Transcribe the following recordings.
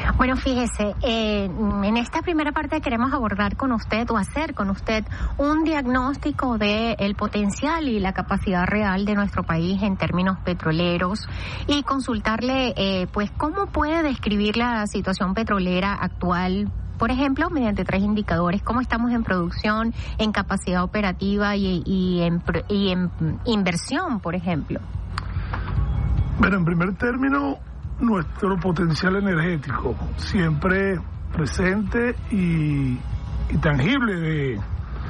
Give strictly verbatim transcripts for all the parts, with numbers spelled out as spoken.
Bueno, fíjese, eh, en esta primera parte queremos abordar con usted o hacer con usted un diagnóstico de el potencial y la capacidad real de nuestro país en términos petroleros y consultarle, eh, pues, cómo puede describir la situación petrolera actual. Por ejemplo, mediante tres indicadores, cómo estamos en producción, en capacidad operativa y, y, en, y en inversión, por ejemplo. Bueno, en primer término, nuestro potencial energético, siempre presente y, y tangible de,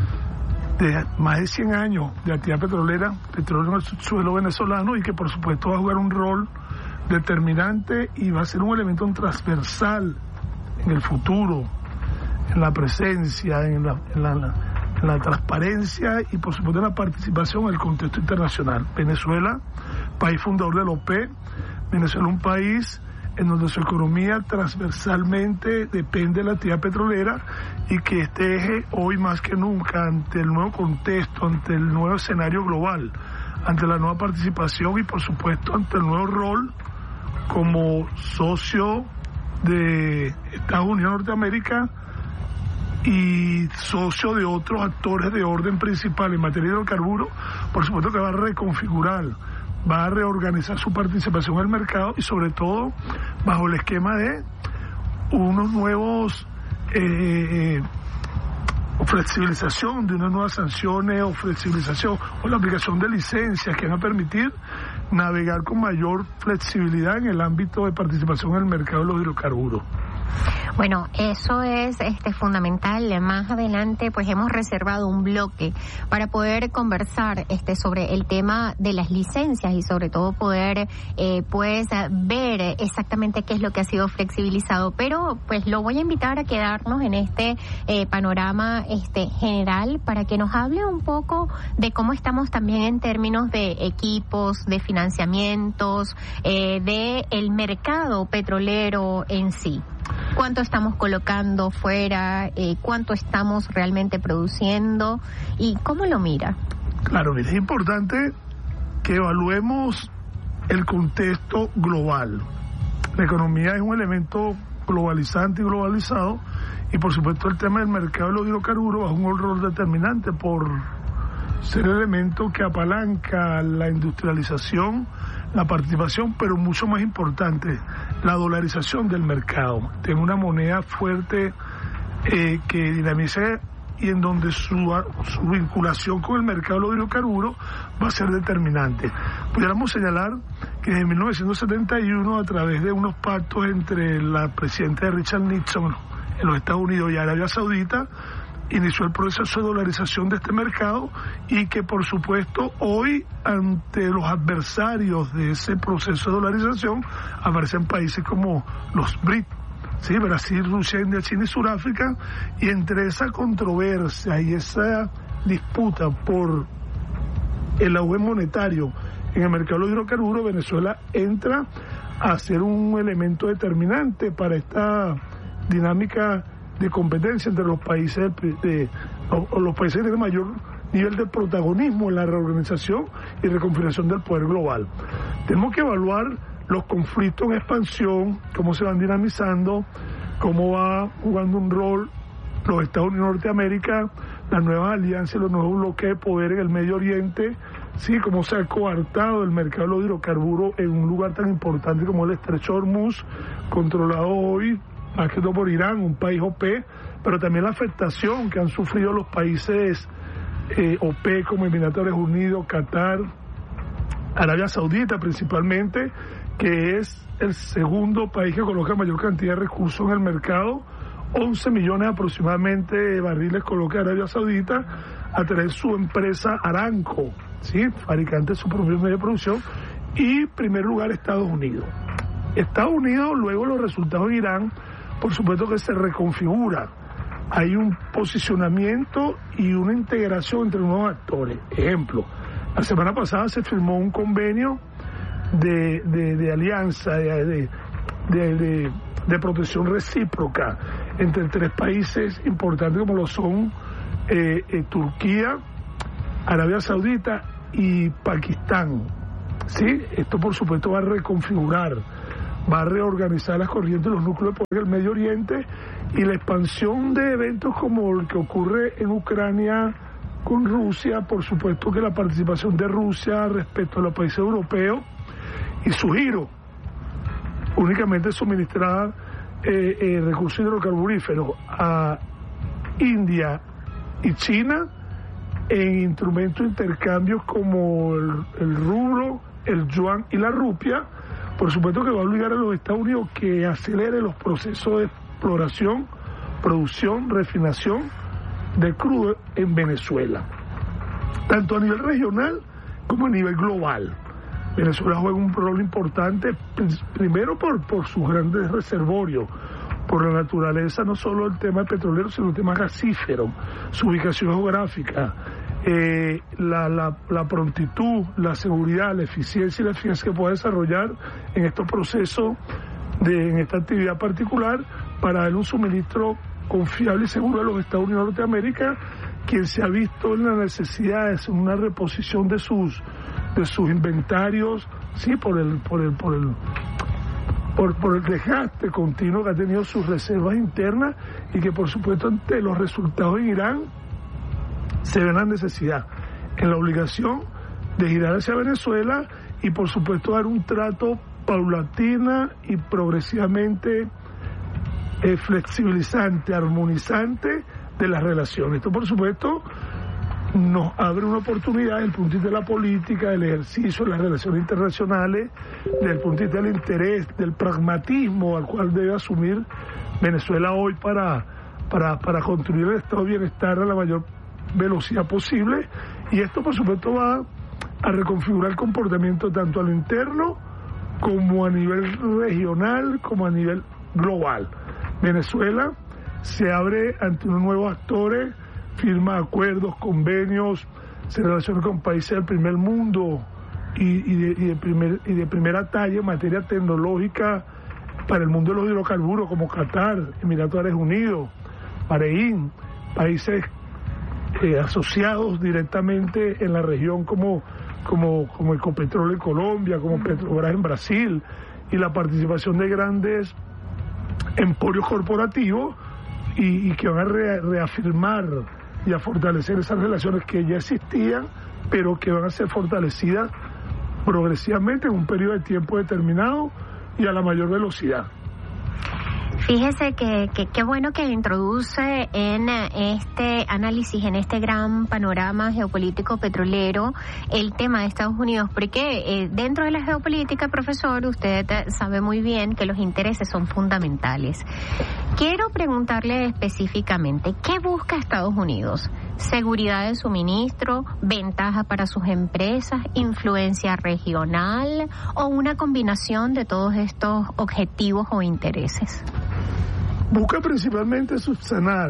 de más de cien años de actividad petrolera, petróleo en el subsuelo venezolano, y que por supuesto va a jugar un rol determinante y va a ser un elemento transversal en el futuro, en la presencia, en la, en la, en la transparencia y por supuesto en la participación en el contexto internacional. Venezuela, país fundador de la O P E, Venezuela es un país en donde su economía transversalmente depende de la actividad petrolera y que este eje hoy más que nunca ante el nuevo contexto, ante el nuevo escenario global, ante la nueva participación y por supuesto ante el nuevo rol como socio de Estados Unidos de Norteamérica y socio de otros actores de orden principal en materia de hidrocarburos, por supuesto que va a reconfigurar, va a reorganizar su participación en el mercado y sobre todo bajo el esquema de unos nuevos eh, flexibilización, de unas nuevas sanciones o flexibilización o la aplicación de licencias que van a permitir navegar con mayor flexibilidad en el ámbito de participación en el mercado de los hidrocarburos. Bueno, eso es este fundamental. Más adelante, pues hemos reservado un bloque para poder conversar este sobre el tema de las licencias y sobre todo poder eh, pues ver exactamente qué es lo que ha sido flexibilizado. Pero pues lo voy a invitar a quedarnos en este eh, panorama este general para que nos hable un poco de cómo estamos también en términos de equipos, de financiamientos, eh, de el mercado petrolero en sí. ¿Cuánto estamos colocando fuera? Eh, ¿Cuánto estamos realmente produciendo? ¿Y cómo lo mira? Claro, es importante que evaluemos el contexto global. La economía es un elemento globalizante y globalizado y por supuesto el tema del mercado de los hidrocarburos es un rol determinante por ser el elemento que apalanca la industrialización, la participación, pero mucho más importante, la dolarización del mercado. Tiene una moneda fuerte eh, que dinamice y en donde su, su vinculación con el mercado de los hidrocarburos va a ser determinante. Pudiéramos señalar que en mil novecientos setenta y uno, a través de unos pactos entre la presidenta Richard Nixon en los Estados Unidos y Arabia Saudita, inició el proceso de dolarización de este mercado y que por supuesto hoy ante los adversarios de ese proceso de dolarización aparecen países como los B R I C, ¿sí? Brasil, Rusia, India, China y Sudáfrica, y entre esa controversia y esa disputa por el auge monetario en el mercado de los hidrocarburos, Venezuela entra a ser un elemento determinante para esta dinámica de competencia entre los países de, de o, los países que tienen mayor nivel de protagonismo en la reorganización y reconfiguración del poder global. Tenemos que evaluar los conflictos en expansión, cómo se van dinamizando, cómo va jugando un rol los Estados Unidos de Norteamérica, las nuevas alianzas, los nuevos bloques de poder en el Medio Oriente, sí, cómo se ha coartado el mercado de los hidrocarburos en un lugar tan importante como el Estrecho de Hormuz, controlado hoy más que todo por Irán, un país O P E, pero también la afectación que han sufrido los países eh, O P E como Emiratos Árabes Unidos, Qatar, Arabia Saudita principalmente, que es el segundo país que coloca mayor cantidad de recursos en el mercado. once millones aproximadamente de barriles coloca Arabia Saudita a través de su empresa Aramco, ¿sí? Fabricante de su propio medio de producción, y en primer lugar Estados Unidos. Estados Unidos, luego los resultados de Irán, por supuesto que se reconfigura. Hay un posicionamiento y una integración entre nuevos actores. Ejemplo, la semana pasada se firmó un convenio de, de, de alianza, de, de, de, de, de protección recíproca entre tres países importantes como lo son eh, eh, Turquía, Arabia Saudita y Pakistán. ¿Sí? Esto por supuesto va a reconfigurar, va a reorganizar las corrientes de los núcleos de poder del Medio Oriente, y la expansión de eventos como el que ocurre en Ucrania con Rusia, por supuesto que la participación de Rusia respecto a los países europeos y su giro únicamente suministrar eh, eh, recursos hidrocarburíferos a India y China en instrumentos de intercambios como el, el rublo, el yuan y la rupia, por supuesto que va a obligar a los Estados Unidos que acelere los procesos de exploración, producción, refinación de crudo en Venezuela, tanto a nivel regional como a nivel global. Venezuela juega un rol importante, primero por, por sus grandes reservorios, por la naturaleza, no solo el tema petrolero, sino el tema gasífero, su ubicación geográfica, eh, la, la, la prontitud, la seguridad, la eficiencia y la eficiencia que puede desarrollar en estos procesos, de, en esta actividad particular, para dar un suministro confiable y seguro a los Estados Unidos de Norteamérica, quien se ha visto en la necesidad de una reposición de sus de sus inventarios, sí, por el por el por el por, por el desgaste continuo que ha tenido sus reservas internas, y que por supuesto ante los resultados en Irán se ve la necesidad, en la obligación de girar hacia Venezuela y por supuesto dar un trato paulatina y progresivamente eh, flexibilizante, armonizante de las relaciones. Esto por supuesto nos abre una oportunidad desde el punto de vista de la política, del ejercicio de las relaciones internacionales, desde el punto de vista del interés, del pragmatismo al cual debe asumir Venezuela hoy para, para, para construir el estado de bienestar a la mayor velocidad posible. Y esto por supuesto va a reconfigurar el comportamiento tanto a lo interno como a nivel regional, como a nivel global. Venezuela se abre ante unos nuevos actores, firma acuerdos, convenios, se relaciona con países del primer mundo y, y, de, y, de primer, y de primera talla en materia tecnológica para el mundo de los hidrocarburos, como Qatar, Emiratos Árabes Unidos, Bahrein, países eh, asociados directamente en la región como, como, como Ecopetrol en Colombia, como Petrobras en Brasil, y la participación de grandes emporios corporativos y, y que van a re, reafirmar y a fortalecer esas relaciones que ya existían, pero que van a ser fortalecidas progresivamente en un periodo de tiempo determinado y a la mayor velocidad. Fíjese que qué bueno que introduce en este análisis, en este gran panorama geopolítico petrolero, el tema de Estados Unidos, porque eh, dentro de la geopolítica, profesor, usted sabe muy bien que los intereses son fundamentales. Quiero preguntarle específicamente, ¿qué busca Estados Unidos? ¿Seguridad de suministro, ventaja para sus empresas, influencia regional o una combinación de todos estos objetivos o intereses? Busca principalmente subsanar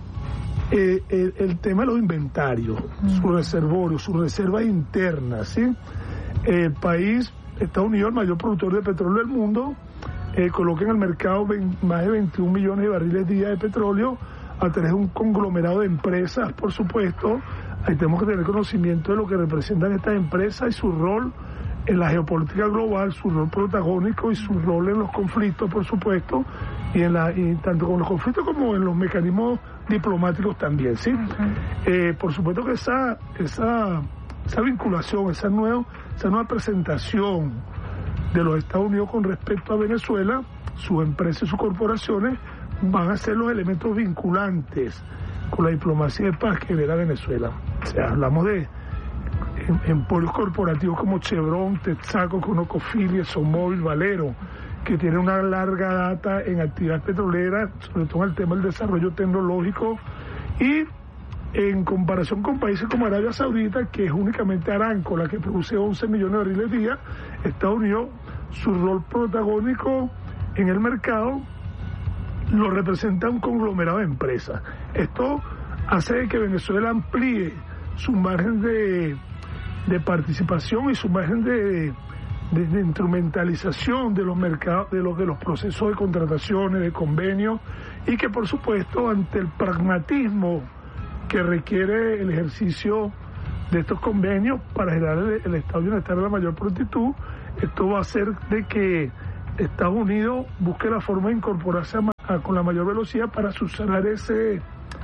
eh, el, el tema de los inventarios, mm. sus reservorios, sus reservas internas, ¿sí? El país, Estados Unidos, el mayor productor de petróleo del mundo, eh, coloca en el mercado veinte, más de veintiún millones de barriles día de petróleo a través de un conglomerado de empresas, por supuesto. Ahí tenemos que tener conocimiento de lo que representan estas empresas y su rol en la geopolítica global, su rol protagónico y su rol en los conflictos, por supuesto, y en la y tanto con los conflictos como en los mecanismos diplomáticos también, ¿sí? Uh-huh. Eh, por supuesto que esa esa esa vinculación, esa nueva esa nueva presentación de los Estados Unidos con respecto a Venezuela, sus empresas y sus corporaciones van a ser los elementos vinculantes con la diplomacia de paz que verá Venezuela. O sea, hablamos de emporios corporativos como Chevron, Texaco, ConocoPhillips, ExxonMobil, Valero, que tienen una larga data en actividad petrolera, sobre todo en el tema del desarrollo tecnológico, y en comparación con países como Arabia Saudita, que es únicamente Aramco la que produce once millones de barriles al día, Estados Unidos, su rol protagónico en el mercado lo representa un conglomerado de empresas. Esto hace que Venezuela amplíe su margen de, de participación y su margen de, de, de instrumentalización de los mercados, de los de los procesos de contrataciones, de convenios, y que por supuesto ante el pragmatismo que requiere el ejercicio de estos convenios para generar el, el estado de bienestar de la mayor prontitud, esto va a hacer de que Estados Unidos busque la forma de incorporarse a, a, con la mayor velocidad para subsanar ese,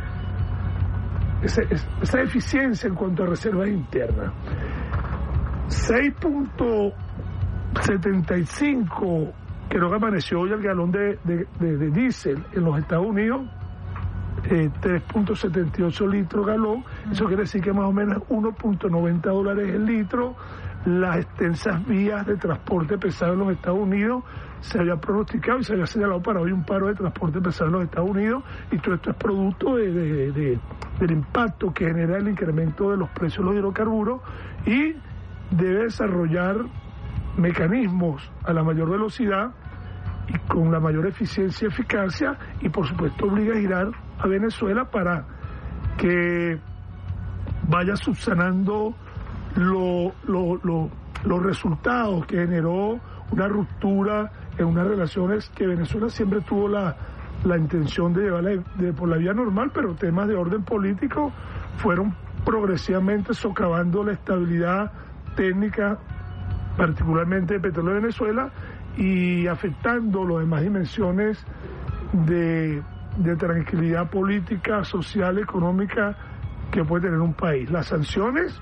ese, esa deficiencia en cuanto a reservas internas. seis punto setenta y cinco creo que amaneció hoy el galón de, de, de, de diésel en los Estados Unidos, eh, tres punto setenta y ocho litros galón. Eso quiere decir que más o menos uno punto noventa dólares el litro. Las extensas vías de transporte pesado en los Estados Unidos se había pronosticado y se había señalado para hoy un paro de transporte pesado en los Estados Unidos, y todo esto es producto de, de, de, del impacto que genera el incremento de los precios de los hidrocarburos, y debe desarrollar mecanismos a la mayor velocidad y con la mayor eficiencia y eficacia, y por supuesto obliga a girar a Venezuela para que vaya subsanando lo, lo, lo, los resultados que generó una ruptura en unas relaciones que Venezuela siempre tuvo la, la intención de llevar de, de, por la vía normal, pero temas de orden político fueron progresivamente socavando la estabilidad técnica, particularmente de petróleo de Venezuela, y afectando las demás dimensiones de, de tranquilidad política, social, económica que puede tener un país. Las sanciones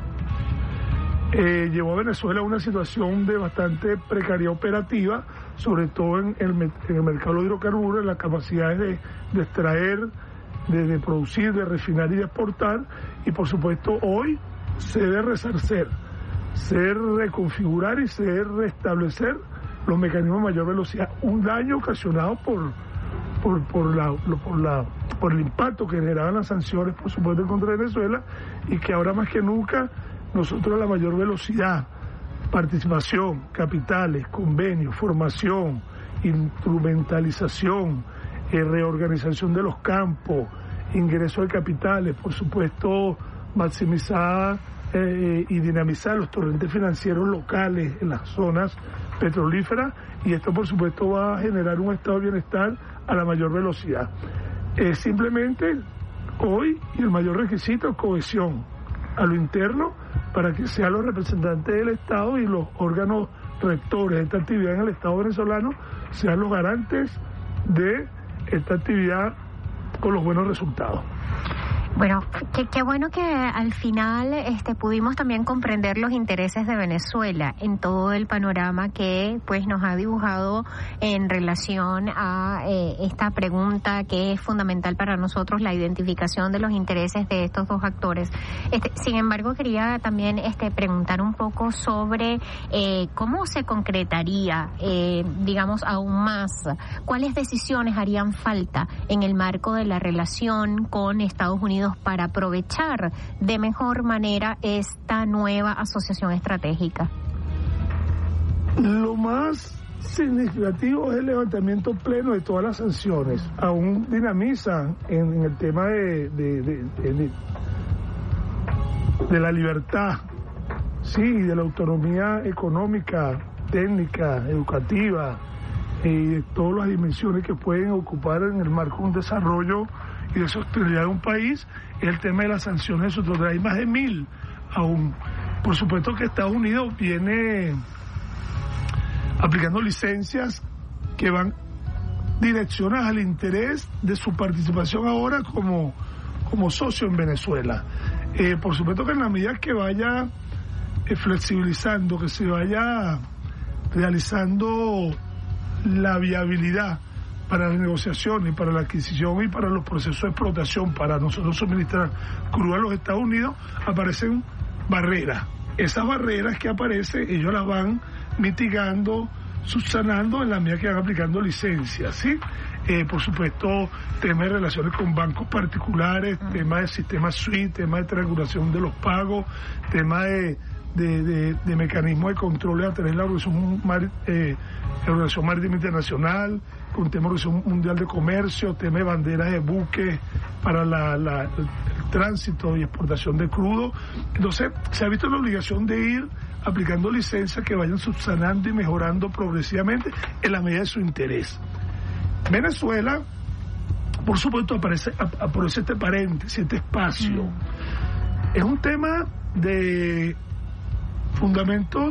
eh, llevó a Venezuela a una situación de bastante precariedad operativa, sobre todo en el, en el mercado de hidrocarburos, en las capacidades de, de extraer, de, de producir, de refinar y de exportar, y por supuesto hoy se debe resarcer, se debe reconfigurar y se debe restablecer los mecanismos de mayor velocidad, un daño ocasionado por por por la por la por el impacto que generaban las sanciones, por supuesto, contra Venezuela, y que ahora más que nunca nosotros a la mayor velocidad, participación, capitales, convenios, formación, instrumentalización, eh, reorganización de los campos, ingreso de capitales, por supuesto, maximizar eh, y dinamizar los torrentes financieros locales en las zonas petrolíferas, y esto por supuesto va a generar un estado de bienestar a la mayor velocidad. Eh, simplemente hoy, y el mayor requisito es cohesión a lo interno, para que sean los representantes del Estado y los órganos rectores de esta actividad en el Estado venezolano sean los garantes de esta actividad con los buenos resultados. Bueno, qué, qué bueno que al final este, pudimos también comprender los intereses de Venezuela en todo el panorama que pues nos ha dibujado en relación a eh, esta pregunta que es fundamental para nosotros, la identificación de los intereses de estos dos actores. Este, sin embargo, quería también este, preguntar un poco sobre eh, cómo se concretaría, eh, digamos, aún más, cuáles decisiones harían falta en el marco de la relación con Estados Unidos para aprovechar de mejor manera esta nueva asociación estratégica. Lo más significativo es el levantamiento pleno de todas las sanciones. Aún dinamizan en, en el tema de, de, de, de, de la libertad, sí, de la autonomía económica, técnica, educativa, y de todas las dimensiones que pueden ocupar en el marco de un desarrollo y de sostenibilidad de un país. Es el tema de las sanciones. Nosotros hay más de mil aún. Por supuesto que Estados Unidos viene aplicando licencias que van direccionadas al interés de su participación ahora como, como socio en Venezuela. Eh, por supuesto que en la medida que vaya eh, flexibilizando, que se vaya realizando la viabilidad para las negociaciones, para la adquisición y para los procesos de explotación, para nosotros suministrar crudo a los Estados Unidos, aparecen barreras. Esas barreras que aparecen, ellos las van mitigando, subsanando en la medida que van aplicando licencias, ¿sí? Eh, por supuesto, temas de relaciones con bancos particulares, uh-huh. temas de sistemas SWIFT, temas de triangulación de los pagos, temas de De, de, de mecanismos de control a través de la Organización, Mar, eh, la Organización Marítima Internacional, con tema de Organización Mundial de Comercio, tema de banderas de buques para la, la, el, el tránsito y exportación de crudo. Entonces, se ha visto la obligación de ir aplicando licencias que vayan subsanando y mejorando progresivamente en la medida de su interés. Venezuela, por supuesto, aparece, aparece este paréntesis, este espacio. Mm. Es un tema de fundamentos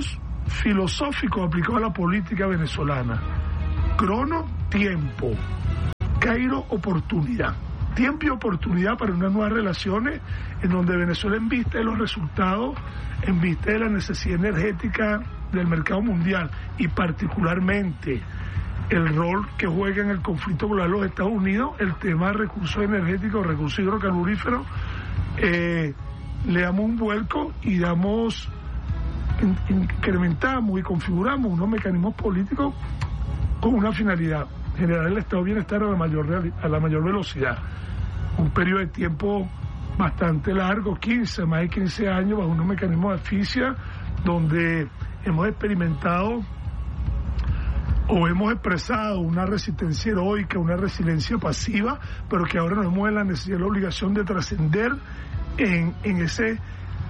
filosófico aplicado a la política venezolana. Crono, tiempo. Cairo, oportunidad. Tiempo y oportunidad para unas nuevas relaciones en donde Venezuela, en vista de los resultados, en vista de la necesidad energética del mercado mundial y particularmente el rol que juega en el conflicto global los Estados Unidos, el tema de recursos energéticos, recursos hidrocarburíferos, eh, le damos un vuelco y damos, in, incrementamos y configuramos unos mecanismos políticos con una finalidad: generar el estado de bienestar a la mayor, a la mayor velocidad. Un periodo de tiempo bastante largo, quince, más de quince años, bajo unos mecanismos de asfixia, donde hemos experimentado o hemos expresado una resistencia heroica, una resiliencia pasiva, pero que ahora nos vemos en la necesidad y la obligación de trascender en, en ese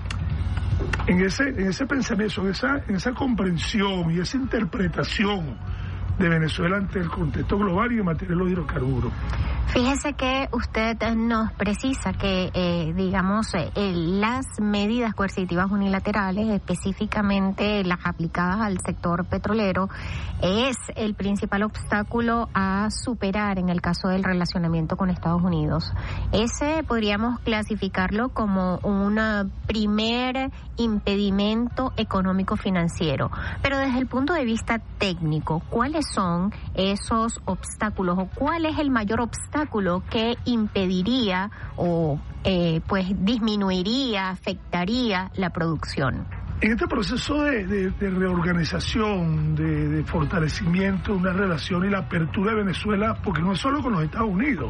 en ese en ese pensamiento, en esa, en esa comprensión y esa interpretación de Venezuela ante el contexto global y en materia de los hidrocarburos. Fíjese que usted nos precisa que, eh, digamos, eh, las medidas coercitivas unilaterales, específicamente las aplicadas al sector petrolero, es el principal obstáculo a superar en el caso del relacionamiento con Estados Unidos. Ese podríamos clasificarlo como un primer impedimento económico-financiero. Pero desde el punto de vista técnico, ¿cuáles son esos obstáculos o cuál es el mayor obstáculo que impediría o eh, pues disminuiría, afectaría la producción? En este proceso de, de, de reorganización, de, de fortalecimiento de una relación y la apertura de Venezuela, porque no es solo con los Estados Unidos.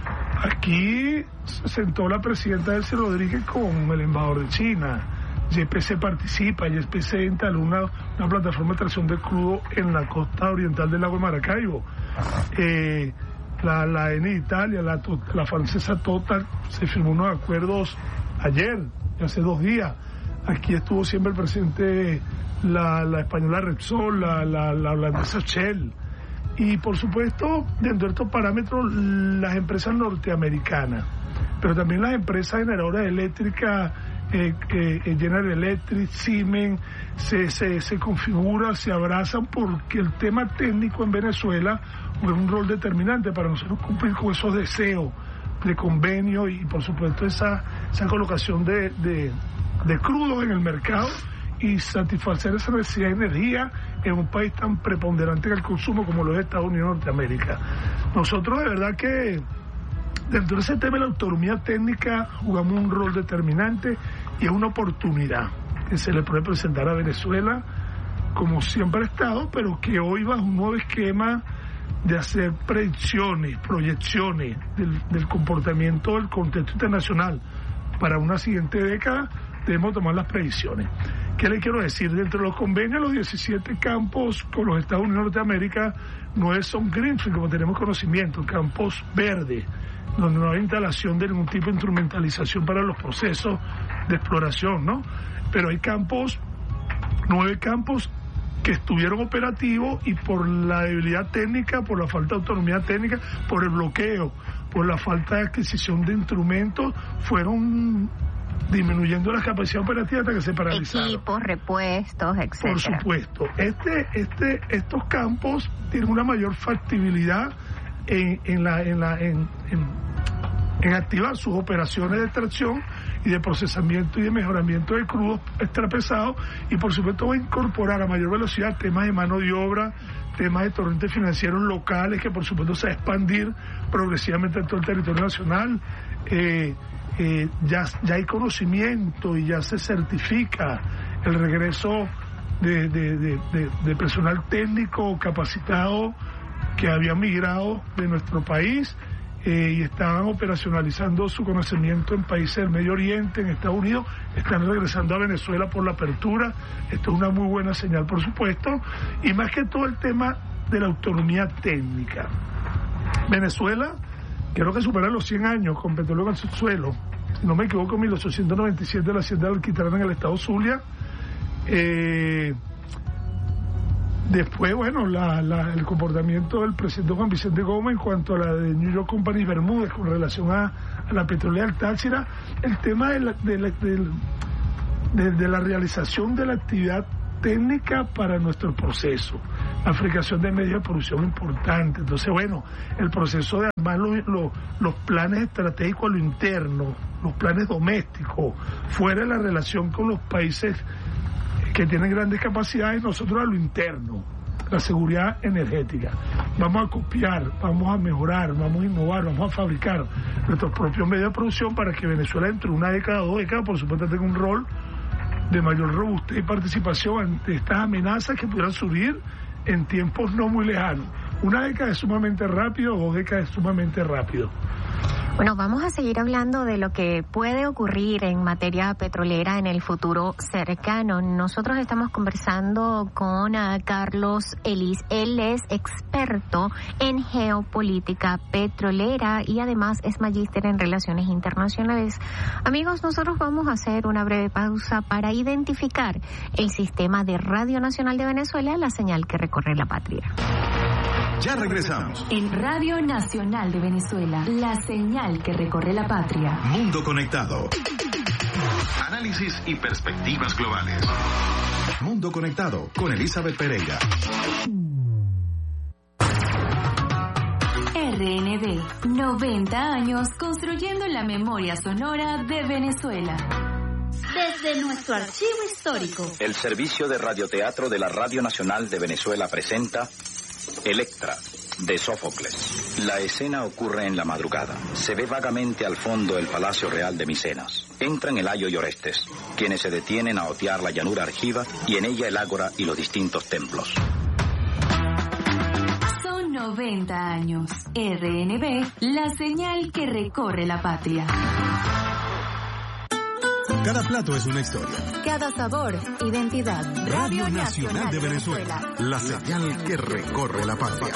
Aquí se sentó la presidenta Delcy Rodríguez con el embajador de China. Y P C participa, y P C instaló una, una plataforma de extracción de crudo en la costa oriental del lago de Maracaibo. Eh, La, la Eni de Italia, la, la francesa Total, se firmó unos acuerdos ayer, hace dos días. Aquí estuvo siempre presente la, la española Repsol, la, la, la holandesa Shell. Y por supuesto, dentro de estos parámetros, las empresas norteamericanas, pero también las empresas generadoras eléctricas, eh, eh, General Electric, Siemens, se, se, se configuran, se abrazan, porque el tema técnico en Venezuela juega un rol determinante para nosotros cumplir con esos deseos de convenio y por supuesto esa, esa colocación de, de, de crudos en el mercado y satisfacer esa necesidad de energía en un país tan preponderante en el consumo como lo es Estados Unidos de Norteamérica. Nosotros de verdad que dentro de ese tema de la autonomía técnica jugamos un rol determinante y es una oportunidad que se le puede presentar a Venezuela como siempre ha estado, pero que hoy bajo un nuevo esquema de hacer predicciones, proyecciones del, del comportamiento del contexto internacional para una siguiente década, debemos tomar las predicciones. ¿Qué le quiero decir? Dentro de los convenios, los diecisiete campos con los Estados Unidos de Norteamérica no es, son greenfield, como tenemos conocimiento, campos verdes, donde no hay instalación de ningún tipo de instrumentalización para los procesos de exploración, ¿no? Pero hay campos, nueve campos que estuvieron operativos y por la debilidad técnica, por la falta de autonomía técnica, por el bloqueo, por la falta de adquisición de instrumentos, fueron disminuyendo la capacidad operativa hasta que se paralizaron. Equipos, repuestos, etcétera. Por supuesto. Este, este, estos campos tienen una mayor factibilidad en, en, la, en, la, en, en, en activar sus operaciones de extracción y de procesamiento y de mejoramiento de crudos extrapesados, y por supuesto va a incorporar a mayor velocidad temas de mano de obra, temas de torrentes financieros locales, que por supuesto se va a expandir progresivamente en todo el territorio nacional. Eh, eh, ya, ya hay conocimiento y ya se certifica el regreso de, de, de, de, de personal técnico capacitado que había migrado de nuestro país eh, y estaban operacionalizando su conocimiento en países del Medio Oriente, en Estados Unidos, están regresando a Venezuela por la apertura. Esto es una muy buena señal, por supuesto, y más que todo el tema de la autonomía técnica. Venezuela, creo que supera los cien años con petróleo en el subsuelo, si no me equivoco, en mil ochocientos noventa y siete la hacienda de Alquitrán en el estado Zulia. Eh, Después, bueno, la, la, el comportamiento del presidente Juan Vicente Gómez en cuanto a la de New York Company Bermúdez con relación a, a la petrolera del Táchira, el tema de la, de, la, de, de, de la realización de la actividad técnica para nuestro proceso, la fabricación de medios de producción importante. Entonces, bueno, el proceso de armar los, los, los planes estratégicos a lo interno, los planes domésticos, fuera de la relación con los países que tienen grandes capacidades, nosotros a lo interno, la seguridad energética. Vamos a copiar, vamos a mejorar, vamos a innovar, vamos a fabricar nuestros propios medios de producción para que Venezuela dentro de una década o dos décadas, por supuesto, tenga un rol de mayor robustez y participación ante estas amenazas que pudieran surgir en tiempos no muy lejanos. Una década es sumamente rápido, dos décadas es sumamente rápido. Bueno, vamos a seguir hablando de lo que puede ocurrir en materia petrolera en el futuro cercano. Nosotros estamos conversando con uh, Carlos Ellis. Él es experto en geopolítica petrolera y además es magíster en relaciones internacionales. Amigos, nosotros vamos a hacer una breve pausa para identificar el sistema de Radio Nacional de Venezuela, la señal que recorre la patria. Ya regresamos. En Radio Nacional de Venezuela, la señal que recorre la patria. Mundo Conectado. Análisis y perspectivas globales. Mundo Conectado con Elizabeth Pereira. R N V, noventa años construyendo la memoria sonora de Venezuela. Desde nuestro archivo histórico. El servicio de radioteatro de la Radio Nacional de Venezuela presenta Electra, de Sófocles. La escena ocurre en la madrugada. Se ve vagamente al fondo el Palacio Real de Micenas. Entran el Ayo y Orestes, quienes se detienen a otear la llanura argiva y en ella el ágora y los distintos templos. Son noventa años. R N V, la señal que recorre la patria. Cada plato es una historia. Cada sabor, identidad. Radio Nacional de Venezuela, la señal que recorre la patria.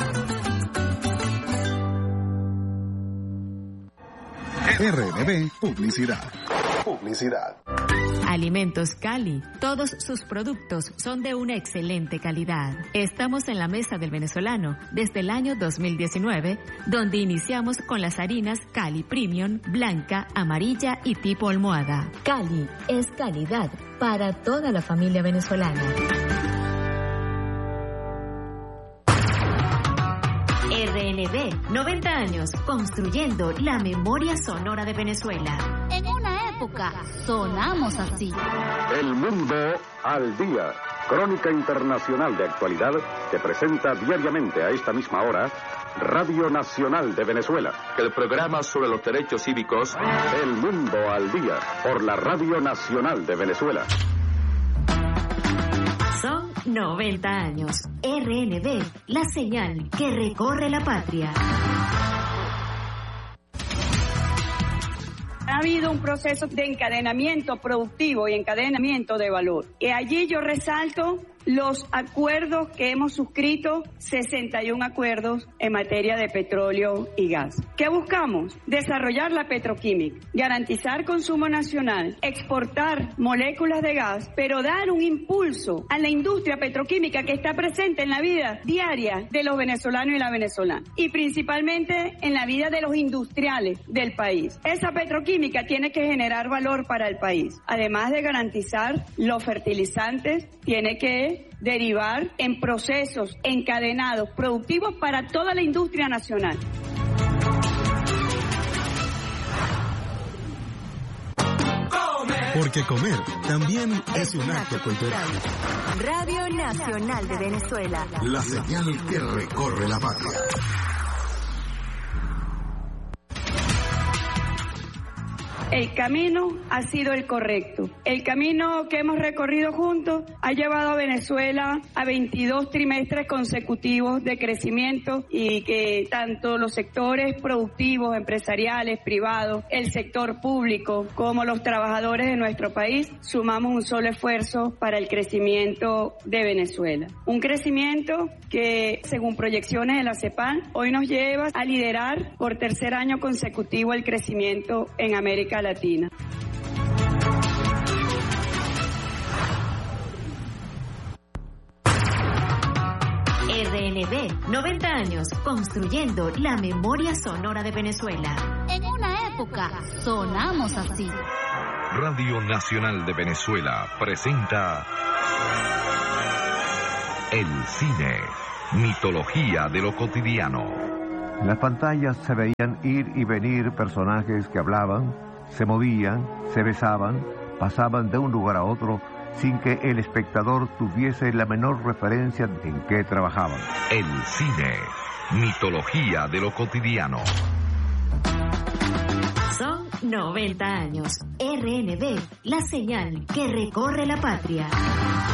R N V Publicidad. Publicidad. Alimentos Cali. Todos sus productos son de una excelente calidad. Estamos en la mesa del venezolano desde el año dos mil diecinueve, donde iniciamos con las harinas Cali Premium, blanca, amarilla y tipo almohada. Cali es calidad para toda la familia venezolana. R N V, noventa años construyendo la memoria sonora de Venezuela. En una época sonamos así. El Mundo al Día, crónica internacional de actualidad que presenta diariamente a esta misma hora Radio Nacional de Venezuela. El programa sobre los derechos cívicos. El Mundo al Día, por la Radio Nacional de Venezuela. Son noventa años. R N V, la señal que recorre la patria. Ha habido un proceso de encadenamiento productivo y encadenamiento de valor. Y allí yo resalto los acuerdos que hemos suscrito, sesenta y uno acuerdos en materia de petróleo y gas. ¿Qué buscamos? Desarrollar la petroquímica, garantizar consumo nacional, exportar moléculas de gas, pero dar un impulso a la industria petroquímica que está presente en la vida diaria de los venezolanos y la venezolana, y principalmente en la vida de los industriales del país. Esa petroquímica tiene que generar valor para el país. Además de garantizar los fertilizantes, tiene que derivar en procesos encadenados productivos para toda la industria nacional. Porque comer también es un acto cultural. Radio Nacional de Venezuela, La señal que recorre la patria. El camino ha sido el correcto. El camino que hemos recorrido juntos ha llevado a Venezuela a veintidós trimestres consecutivos de crecimiento y que tanto los sectores productivos, empresariales, privados, el sector público, como los trabajadores de nuestro país, sumamos un solo esfuerzo para el crecimiento de Venezuela. Un crecimiento que, según proyecciones de la CEPAL, hoy nos lleva a liderar por tercer año consecutivo el crecimiento en América Latina. R N V, noventa años construyendo la memoria sonora de Venezuela. En una época sonamos así. Radio Nacional de Venezuela presenta El cine, mitología de lo cotidiano. En las pantallas se veían ir y venir personajes que hablaban, se movían, se besaban, pasaban de un lugar a otro sin que el espectador tuviese la menor referencia en qué trabajaban. El cine, mitología de lo cotidiano. Son noventa años. R N B, la señal que recorre la patria.